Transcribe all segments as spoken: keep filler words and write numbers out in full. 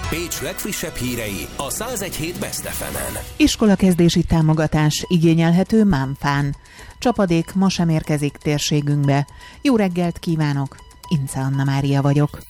Pécs legfrissebb hírei a száz egy hét Best ef emen. Iskolakezdési támogatás igényelhető Mámfán. Csapadék ma sem érkezik térségünkbe. Jó reggelt kívánok! Ince Anna Mária vagyok.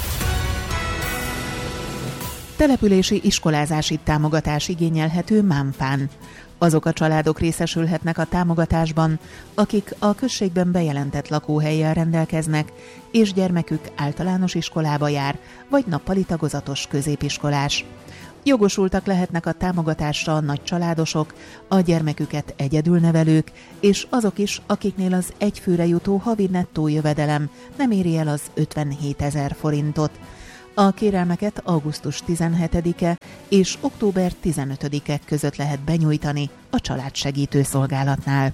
Települési iskolázási támogatás igényelhető Mámfán. Azok a családok részesülhetnek a támogatásban, akik a községben bejelentett lakóhellyel rendelkeznek, és gyermekük általános iskolába jár, vagy nappali tagozatos középiskolás. Jogosultak lehetnek a támogatásra a nagycsaládosok, a gyermeküket egyedül nevelők, és azok is, akiknél az egyfőre jutó havi nettó jövedelem nem éri el az ötvenhétezer forintot. A kérelmeket augusztus tizenhetedike és október tizenötödike között lehet benyújtani a Családsegítő Szolgálatnál.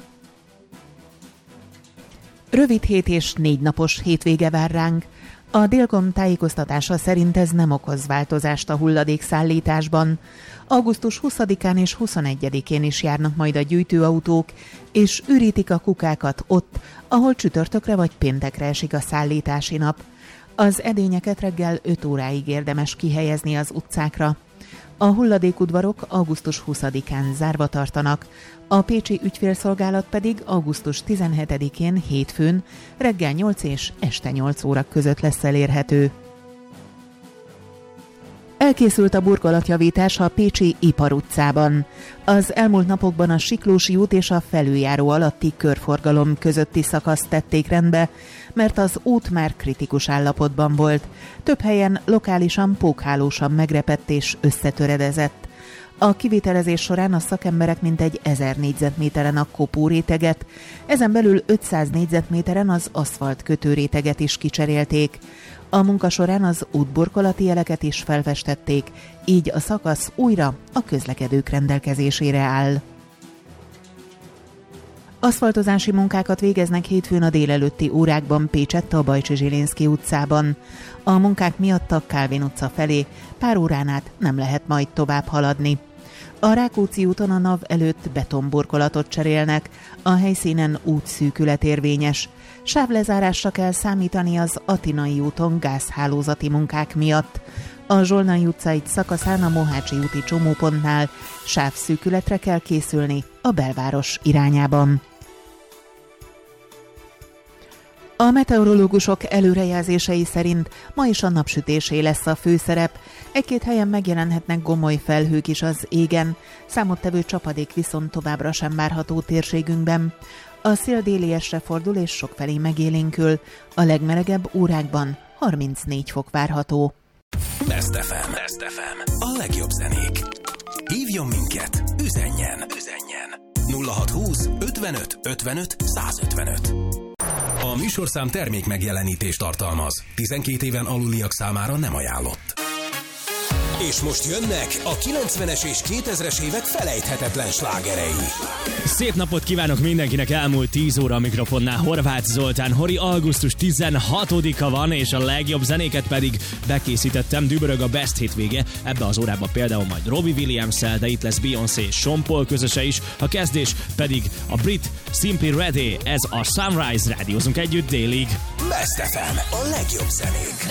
Rövid hét és négy napos hétvége vár ránk. A Délkom tájékoztatása szerint ez nem okoz változást a hulladékszállításban. augusztus huszadikán és huszonegyedikén is járnak majd a gyűjtőautók, és ürítik a kukákat ott, ahol csütörtökre vagy péntekre esik a szállítási nap. Az edényeket reggel öt óráig érdemes kihelyezni az utcákra. A hulladékudvarok augusztus huszadikán zárva tartanak, a pécsi ügyfélszolgálat pedig augusztus tizenhetedikén hétfőn reggel nyolc és este nyolc óra között lesz elérhető. Elkészült a burkolatjavítás a pécsi Ipar utcában. Az elmúlt napokban a Siklósi út és a felüljáró alatti körforgalom közötti szakaszt tették rendbe, mert az út már kritikus állapotban volt. Több helyen lokálisan pókhálósan megrepett és összetöredezett. A kivitelezés során a szakemberek mintegy ezer négyzetméteren a kopóréteget, ezen belül ötszáz négyzetméteren az aszfalt kötőréteget is kicserélték. A munka során az útburkolati jeleket is felfestették, így a szakasz újra a közlekedők rendelkezésére áll. Aszfaltozási munkákat végeznek hétfőn a délelőtti órákban Pécsett a Bajcsi Zsilinszky utcában. A munkák miatt a Kálvin utca felé pár órán át nem lehet majd tovább haladni. A Rákóczi úton a NAV előtt betonburkolatot cserélnek, a helyszínen útszűkület érvényes. Sávlezárásra kell számítani az Atinai úton gázhálózati munkák miatt. A Zsolnai utca egy szakaszán a Mohácsi úti csomópontnál sávszűkületre kell készülni a belváros irányában. A meteorológusok előrejelzései szerint ma is a napsütésé lesz a főszerep. Egy-két helyen megjelenhetnek gomoly felhők is az égen, számottevő csapadék viszont továbbra sem várható térségünkben. A szél déliesre fordul és sokfelé megélénkül, a legmelegebb órákban harmincnégy fok várható. Best ef em. Best ef em. A legjobb zenék. Hívjon minket, üzenjen, üzenjen. nulla hatszázhúsz ötvenöt ötvenöt százötvenöt. A műsorszám termék megjelenítést tartalmaz. tizenkét éven aluliak számára nem ajánlott. És most jönnek a kilencvenes és kétezres évek felejthetetlen slágerei. Szép napot kívánok mindenkinek, elmúlt tíz óra a mikrofonnál Horváth Zoltán. Hori, augusztus tizenhatodika van, és a legjobb zenéket pedig bekészítettem. Dübörög a Best hétvége, ebbe az órába például majd Robbie Williams-szel, de itt lesz Beyoncé és Sean Paul közöse is. A kezdés pedig a brit Simply Ready, ez a Sunrise, rádiózunk együtt délig. Best ef em, a legjobb zenék.